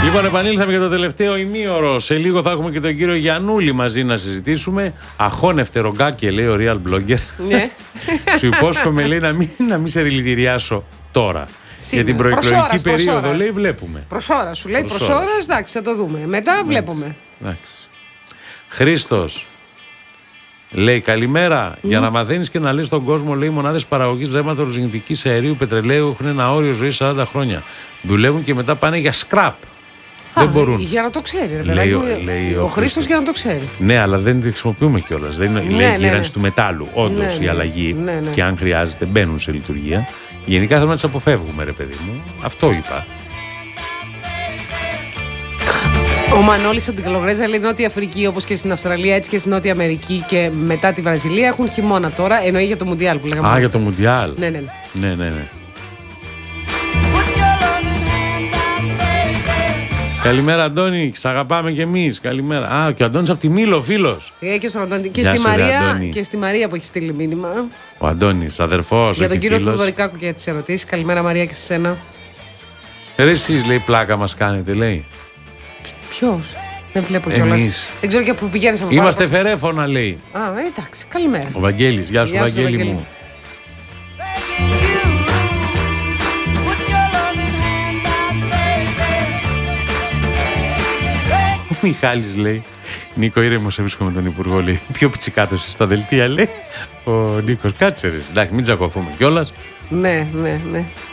Λοιπόν, επανήλθαμε για το τελευταίο ημίωρο. Σε λίγο θα έχουμε και τον κύριο Γιαννούλη μαζί να συζητήσουμε. Αχώνευτε ρογκάκε, λέει ο Real Blogger. Ναι. Σου υπόσχομαι, λέει, να μην σε δηλητηριάσω τώρα. Για την προεκλογική περίοδο, λέει, βλέπουμε. Προσώρα σου λέει, προσώρα, εντάξει, θα το δούμε. Μετά βλέπουμε. Χρήστος λέει καλημέρα. Για να μαθαίνεις και να λες στον κόσμο, λέει, οι μονάδες παραγωγής ρεύματος λιγνητικής αερίου πετρελαίου έχουν ένα όριο ζωής 40 χρόνια. Δουλεύουν και μετά πάνε για σκραπ. Δεν μπορούν. Για να το ξέρει, λέει ο Χρήστος, για να το ξέρει. Ναι, αλλά δεν τη χρησιμοποιούμε κιόλας. Δεν είναι γύρανση του μετάλλου. Όντως η αλλαγή. Και αν χρειάζεται, μπαίνουν σε λειτουργία. Γενικά θέλουμε να τις αποφεύγουμε, ρε παιδί μου. Αυτό είπα. Ο Μανώλης από την Καλογρέζα λέει: Νότια Αφρική, όπως και στην Αυστραλία, έτσι και στην Νότια Αμερική και μετά τη Βραζιλία έχουν χειμώνα τώρα. Εννοεί για το Μουντιάλ που λέγαμε. Α, για το Μουντιάλ. Ναι. Καλημέρα, Αντώνη. Σ' αγαπάμε κι εμείς. Καλημέρα. Α, και ο Αντώνης από τη Μήλο, φίλος. Και στον Αντώνη. Και στη Μαρία που έχει στείλει μήνυμα. Ο Αντώνης, αδερφός. Για τον κύριο Θοδωρικάκου και για τις ερωτήσεις. Καλημέρα, Μαρία, και σε σένα. Ρε, εσείς, λέει, πλάκα μας κάνετε, λέει. Ποιος? Δεν βλέπω κιόλας. Δεν ξέρω και πού πηγαίνεις από πάνω. Είμαστε φερέφωνα, λέει. Α, εντάξει, καλημέρα. Ο Βαγγέλης. Γεια σου, Βαγγέλη μου. Ο Μιχάλης λέει: Νίκο, ήρεμος, βρίσκομαι με τον Υπουργό, λέει. Πιο πιτσικάτος στα δελτία, λέει. Ο Νίκος, κάτσε ρε. Εντάξει, μην τσακωθούμε κιόλας. Ναι.